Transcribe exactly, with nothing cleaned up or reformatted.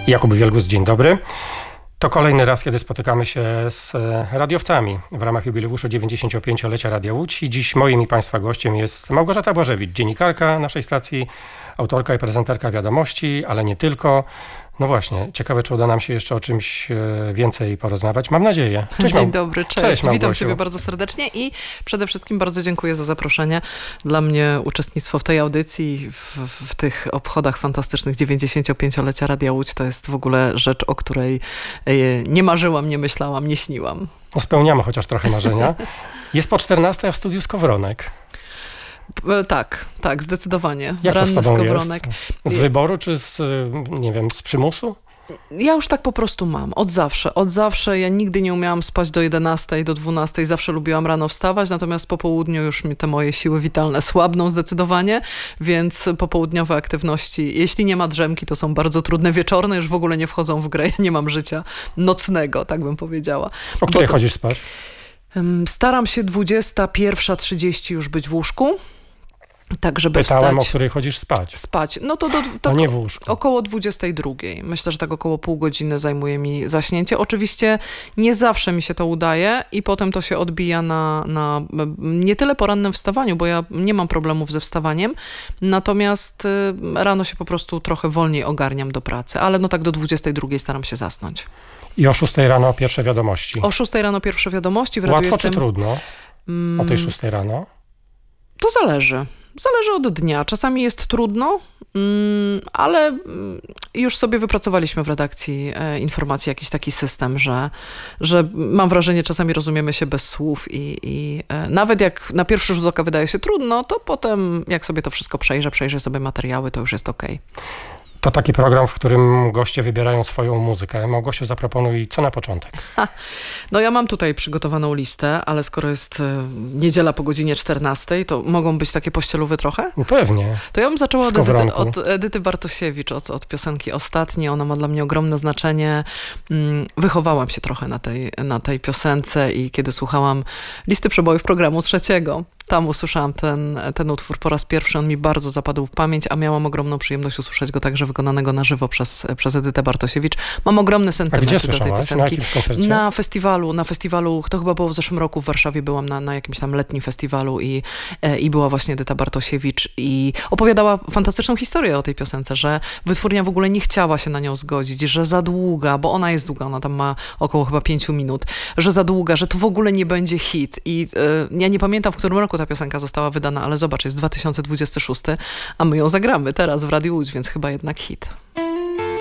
Jakub Wielgus, dzień dobry. To kolejny raz, kiedy spotykamy się z radiowcami w ramach jubileuszu dziewięćdziesięciopięciolecia Radia Łódź. I dziś moim i Państwa gościem jest Małgorzata Błażewicz, dziennikarka naszej stacji, autorka i prezenterka wiadomości, ale nie tylko. No właśnie, ciekawe, czy uda nam się jeszcze o czymś więcej porozmawiać. Mam nadzieję. Cześć, Dzień dobry, cześć. cześć Witam Małgosiu. Ciebie bardzo serdecznie i przede wszystkim bardzo dziękuję za zaproszenie. Dla mnie uczestnictwo w tej audycji, w, w tych obchodach fantastycznych dziewięćdziesięciopięciolecia Radia Łódź to jest w ogóle rzecz, o której nie marzyłam, nie myślałam, nie śniłam. No, spełniamy chociaż trochę marzenia. Jest po czternastej, a w studiu Skowronek. Tak, tak, zdecydowanie. Jak to z Ranny tobą Skowronek. jest? Z wyboru czy z, nie wiem, z przymusu? Ja już tak po prostu mam, od zawsze. Od zawsze ja nigdy nie umiałam spać do jedenastej, do dwunastej, zawsze lubiłam rano wstawać, natomiast po południu już mi te moje siły witalne słabną zdecydowanie, więc popołudniowe aktywności, jeśli nie ma drzemki, to są bardzo trudne, wieczorne już w ogóle nie wchodzą w grę, ja nie mam życia nocnego, tak bym powiedziała. O której to, chodzisz spać? Staram się dwudziesta pierwsza trzydzieści już być w łóżku. Tak, żeby Pytałem, wstać. o której chodzisz spać. Spać. No to, do, to no nie w łóżku. Około dwudziestej drugiej. Myślę, że tak około pół godziny zajmuje mi zaśnięcie. Oczywiście nie zawsze mi się to udaje i potem to się odbija na, na nie tyle porannym wstawaniu, bo ja nie mam problemów ze wstawaniem, natomiast rano się po prostu trochę wolniej ogarniam do pracy, ale no tak do dwudziestej drugiej staram się zasnąć. I o szóstej rano pierwsze wiadomości. O szóstej rano pierwsze wiadomości. W radiu Łatwo jestem... czy trudno? O tej szóstej rano? To zależy. Zależy od dnia. Czasami jest trudno, ale już sobie wypracowaliśmy w redakcji informacji jakiś taki system, że, że mam wrażenie, czasami rozumiemy się bez słów i, i nawet jak na pierwszy rzut oka wydaje się trudno, to potem jak sobie to wszystko przejrzę, przejrzę sobie materiały, to już jest okej. To taki program, w którym goście wybierają swoją muzykę. Małgosiu, zaproponuj co na początek. Ha, no ja mam tutaj przygotowaną listę, ale skoro jest niedziela po godzinie czternastej, to mogą być takie pościelówy trochę? No pewnie. To ja bym zaczęła od Edyty, od Edyty Bartosiewicz, od, od piosenki Ostatnie. Ona ma dla mnie ogromne znaczenie. Wychowałam się trochę na tej, na tej piosence i kiedy słuchałam listy przebojów programu trzeciego, tam usłyszałam ten, ten utwór po raz pierwszy. On mi bardzo zapadł w pamięć, a miałam ogromną przyjemność usłyszeć go także wykonanego na żywo przez, przez Edytę Bartosiewicz. Mam ogromne sentymenty do tej piosenki. Na jakimś koncercie? Na festiwalu, na festiwalu, to chyba było w zeszłym roku w Warszawie, byłam na, na jakimś tam letnim festiwalu i, i była właśnie Edyta Bartosiewicz i opowiadała fantastyczną historię o tej piosence, że wytwórnia w ogóle nie chciała się na nią zgodzić, że za długa, bo ona jest długa, ona tam ma około chyba pięciu minut, że za długa, że to w ogóle nie będzie hit. I y, ja nie pamiętam, w którym roku ta piosenka została wydana, ale zobacz, jest dwa tysiące dwudziesty szósty, a my ją zagramy teraz w Radiu Łódź, więc chyba jednak hit.